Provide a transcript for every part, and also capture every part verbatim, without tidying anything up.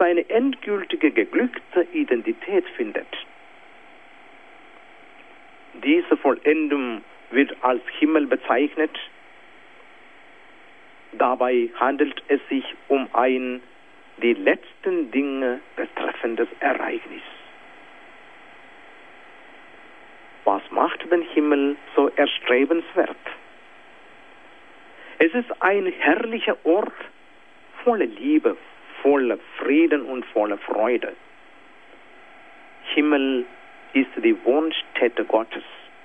seine endgültige geglückte Identität findet. Diese Vollendung wird als Himmel bezeichnet. Dabei handelt es sich um ein die letzten Dinge betreffendes Ereignis. Was macht den Himmel so erstrebenswert? Es ist ein herrlicher Ort voller Liebe, voller Frieden und voller Freude. Himmel ist die Wohnstätte Gottes.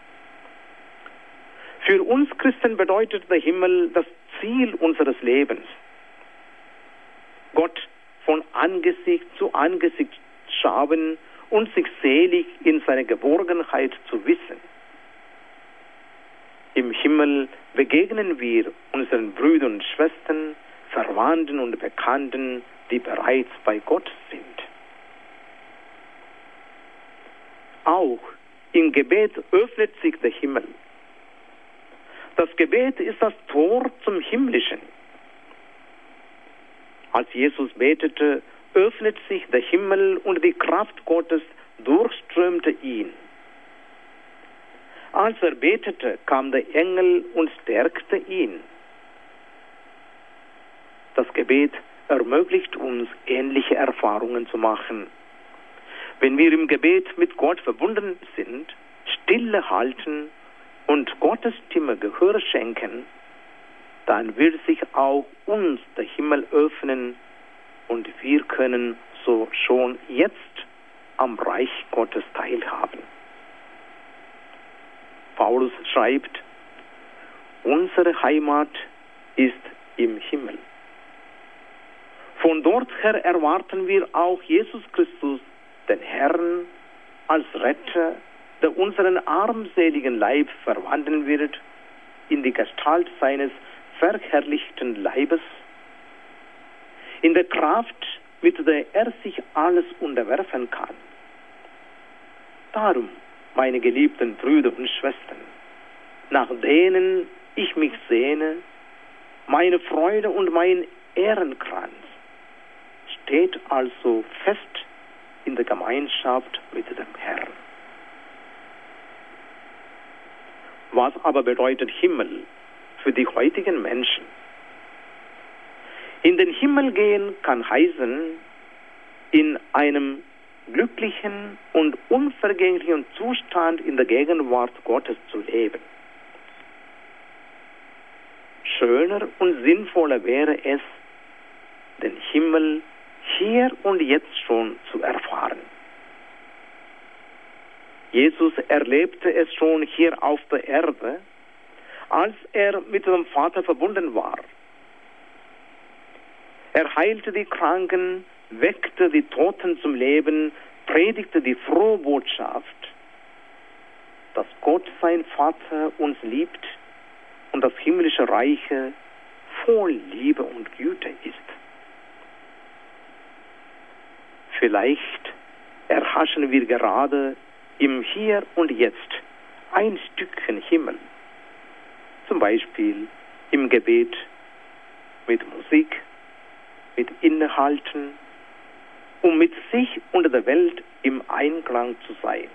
Für uns Christen bedeutet der Himmel das Ziel unseres Lebens. Gott von Angesicht zu Angesicht schauen und sich selig in seiner Geborgenheit zu wissen. Im Himmel begegnen wir unseren Brüdern und Schwestern, Verwandten und Bekannten, die bereits bei Gott sind. Auch im Gebet öffnet sich der Himmel. Das Gebet ist das Tor zum Himmlischen. Als Jesus betete, öffnet sich der Himmel und die Kraft Gottes durchströmte ihn. Als er betete, kam der Engel und stärkte ihn. Das Gebet ermöglicht uns, ähnliche Erfahrungen zu machen. Wenn wir im Gebet mit Gott verbunden sind, Stille halten und Gottes Stimme Gehör schenken, dann wird sich auch uns der Himmel öffnen und wir können so schon jetzt am Reich Gottes teilhaben. Paulus schreibt, unsere Heimat ist im Himmel. Von dort her erwarten wir auch Jesus Christus, den Herrn, als Retter, der unseren armseligen Leib verwandeln wird in die Gestalt seines verherrlichten Leibes, in der Kraft, mit der er sich alles unterwerfen kann. Darum, meine geliebten Brüder und Schwestern, nach denen ich mich sehne, meine Freude und mein Ehrenkranz, steht also fest in der Gemeinschaft mit dem Herrn. Was aber bedeutet Himmel für die heutigen Menschen? In den Himmel gehen kann heißen, in einem glücklichen und unvergänglichen Zustand in der Gegenwart Gottes zu leben. Schöner und sinnvoller wäre es, den Himmel hier und jetzt schon zu erfahren. Jesus erlebte es schon hier auf der Erde, als er mit dem Vater verbunden war. Er heilte die Kranken, weckte die Toten zum Leben, predigte die frohe Botschaft, dass Gott, sein Vater, uns liebt und das himmlische Reich voll Liebe und Güte ist. Vielleicht erhaschen wir gerade im Hier und Jetzt ein Stückchen Himmel, zum Beispiel im Gebet, mit Musik, mit Innehalten, um mit sich und der Welt im Einklang zu sein.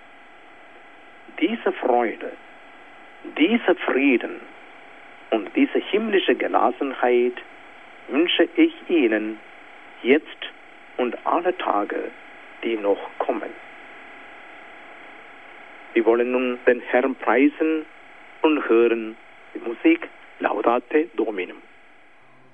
Diese Freude, dieser Frieden und diese himmlische Gelassenheit wünsche ich Ihnen jetzt und alle Tage, die noch kommen. Wir wollen nun den Herrn preisen und hören die Musik Laudate Dominum.